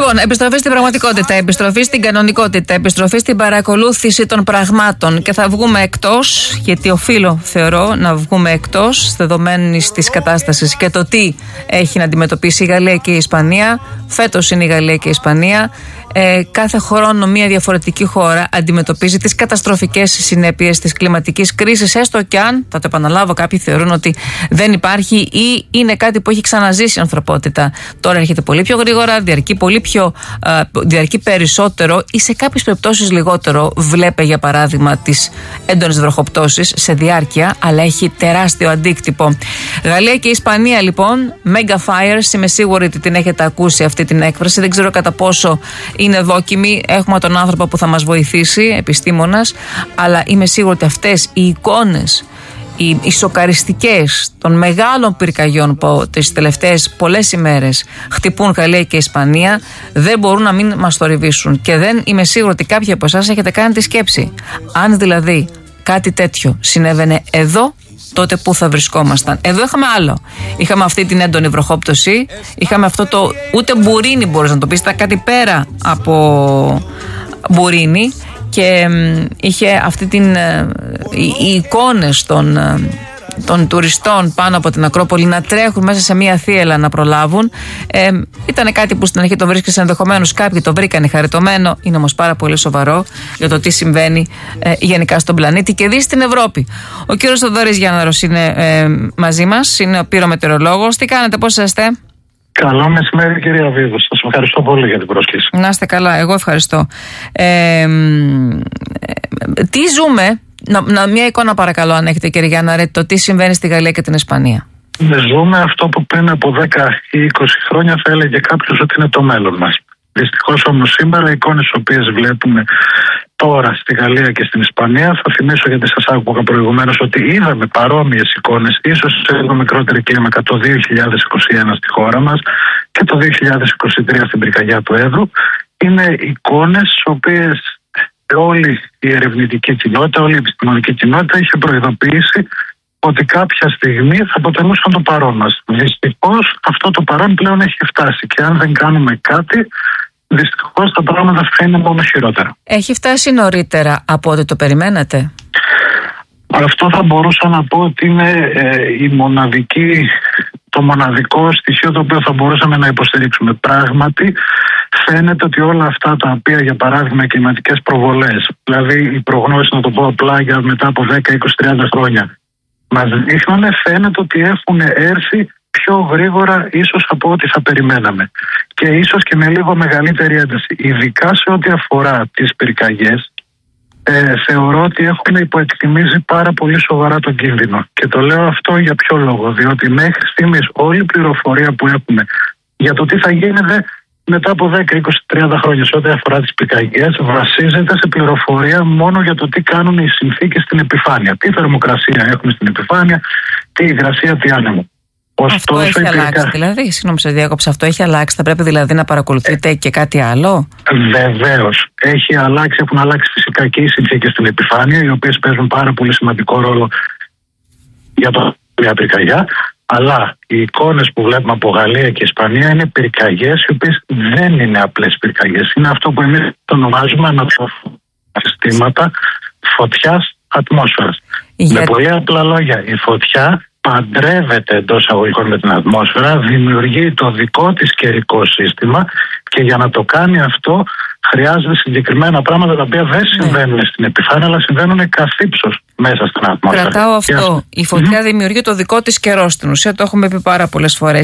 Λοιπόν, επιστροφή στην πραγματικότητα, επιστροφή στην κανονικότητα, επιστροφή στην παρακολούθηση των πραγμάτων και θα βγούμε εκτός, γιατί οφείλω, θεωρώ, να βγούμε εκτός δεδομένης της κατάστασης και το τι έχει να αντιμετωπίσει η Γαλλία και η Ισπανία. Φέτος είναι η Γαλλία και η Ισπανία. Κάθε χρόνο μια διαφορετική χώρα αντιμετωπίζει τις καταστροφικές συνέπειες της κλιματικής κρίσης, έστω και αν, θα το επαναλάβω, κάποιοι θεωρούν ότι δεν υπάρχει ή είναι κάτι που έχει ξαναζήσει η ανθρωπότητα. Τώρα έρχεται πολύ πιο γρήγορα, διαρκεί περισσότερο ή σε κάποιες περιπτώσεις λιγότερο. Βλέπε για παράδειγμα τις έντονες βροχοπτώσεις σε διάρκεια, αλλά έχει τεράστιο αντίκτυπο. Γαλλία και Ισπανία λοιπόν, mega fires, είμαι σίγουρη ότι την έχετε ακούσει αυτή την έκφραση, δεν ξέρω κατά πόσο είναι δόκιμη, έχουμε τον άνθρωπο που θα μας βοηθήσει, επιστήμονας, αλλά είμαι σίγουρη ότι αυτές οι εικόνες, οι σοκαριστικές των μεγάλων πυρκαγιών που τις τελευταίες πολλές ημέρες χτυπούν Γαλλία και Ισπανία δεν μπορούν να μην μας θορυβήσουν. Και δεν είμαι σίγουρη ότι κάποιοι από εσάς έχετε κάνει τη σκέψη. Αν δηλαδή κάτι τέτοιο συνέβαινε εδώ, τότε πού θα βρισκόμασταν? Εδώ είχαμε άλλο. Είχαμε αυτή την έντονη βροχόπτωση, είχαμε αυτό το ούτε μπουρίνι μπορείς να το πεις, ήταν κάτι πέρα από μπουρίνι και είχε αυτή οι εικόνες των τουριστών πάνω από την Ακρόπολη να τρέχουν μέσα σε μια θύελλα να προλάβουν. Ήταν κάτι που στην αρχή το βρίσκεσαι, ενδεχομένως κάποιοι το βρήκανε χαριτωμένο, είναι όμως πάρα πολύ σοβαρό για το τι συμβαίνει γενικά στον πλανήτη και δει στην Ευρώπη. Ο κύριος Θοδωρής Γιάνναρος είναι μαζί μας, είναι ο πυρομετεωρολόγος. Τι κάνετε, πώς είστε? Καλό μεσημέρι, κυρία Βίδου. Σας ευχαριστώ πολύ για την πρόσκληση. Να είστε καλά, εγώ ευχαριστώ. Τι ζούμε? Μια εικόνα παρακαλώ, αν έχετε, κύριε Γιάνναρε, το τι συμβαίνει στη Γαλλία και την Ισπανία. Ζούμε αυτό που πριν από 10 ή 20 χρόνια θα έλεγε κάποιος ότι είναι το μέλλον μας. Δυστυχώς όμως σήμερα οι εικόνες τις οποίες βλέπουμε τώρα στη Γαλλία και στην Ισπανία, θα θυμίσω γιατί σας άκουγα προηγουμένως ότι είδαμε παρόμοιες εικόνες, ίσως σε λίγο μικρότερη κλίμακα το 2021 στη χώρα μας και το 2023 στην πυρκαγιά του Εύρου. Είναι εικόνες τις οποίες όλη η ερευνητική κοινότητα, όλη η επιστημονική κοινότητα είχε προειδοποιήσει ότι κάποια στιγμή θα αποτελούσαν το παρόν μας. Δυστυχώς αυτό το παρόν πλέον έχει φτάσει και αν δεν κάνουμε κάτι, δυστυχώς τα πράγματα θα είναι μόνο χειρότερα. Έχει φτάσει νωρίτερα από ό,τι το περιμένατε? Αυτό θα μπορούσα να πω ότι είναι το μοναδικό στοιχείο το οποίο θα μπορούσαμε να υποστηρίξουμε. Πράγματι, φαίνεται ότι όλα αυτά τα οποία, για παράδειγμα, οι κλιματικές προβολές, δηλαδή οι προγνώσεις, να το πω απλά, για μετά από 10, 20, 30 χρόνια, μας δείχνουν, φαίνεται ότι έχουν έρθει πιο γρήγορα ίσως από ό,τι θα περιμέναμε. Και ίσως και με λίγο μεγαλύτερη ένταση. Ειδικά σε ό,τι αφορά τις πυρκαγιές, θεωρώ ότι έχουμε υποεκτιμήσει πάρα πολύ σοβαρά τον κίνδυνο. Και το λέω αυτό για ποιο λόγο? Διότι μέχρι στιγμής όλη η πληροφορία που έχουμε για το τι θα γίνεται μετά από 10, 20, 30 χρόνια σε ό,τι αφορά τις πυρκαγιές βασίζεται σε πληροφορία μόνο για το τι κάνουν οι συνθήκες στην επιφάνεια. Τι θερμοκρασία έχουν στην επιφάνεια, τι υγρασία, τι άνεμο. Αυτό έχει αλλάξει δηλαδή? Συγγνώμη, σε διάκοψα, αυτό έχει αλλάξει? Θα πρέπει δηλαδή να παρακολουθείτε και κάτι άλλο? Βεβαίως. Έχει αλλάξει, έχουν αλλάξει φυσικά και οι συνθήκες στην επιφάνεια, οι οποίες παίζουν πάρα πολύ σημαντικό ρόλο για μια πυρκαγιά. Αλλά οι εικόνες που βλέπουμε από Γαλλία και Ισπανία είναι πυρκαγιές οι οποίες δεν είναι απλές πυρκαγιές. Είναι αυτό που εμείς το ονομάζουμε αναπτύσματα φωτιάς ατμόσφαιρας. Με πολύ απλά λόγια, η φωτιά παντρεύεται εντός αγωγικών με την ατμόσφαιρα, δημιουργεί το δικό της καιρικό σύστημα και για να το κάνει αυτό χρειάζεται συγκεκριμένα πράγματα τα οποία δεν συμβαίνουν στην επιφάνεια αλλά συμβαίνουν καθ' ύψος μέσα στην ατμόσφαιρα. Κρατάω αυτό. Η φωτιά δημιουργεί το δικό της καιρό στην ουσία, το έχουμε πει πάρα πολλές φορές.